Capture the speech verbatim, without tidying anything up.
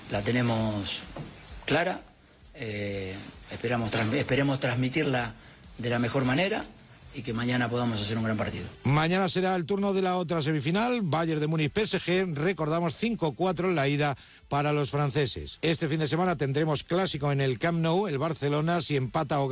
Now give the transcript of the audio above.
la tenemos clara, eh, esperamos, esperemos transmitirla de la mejor manera y que mañana podamos hacer un gran partido. Mañana será el turno de la otra semifinal, Bayern de Múnich P S G, recordamos cinco cuatro en la ida para los franceses. Este fin de semana tendremos clásico en el Camp Nou, el Barcelona si empata o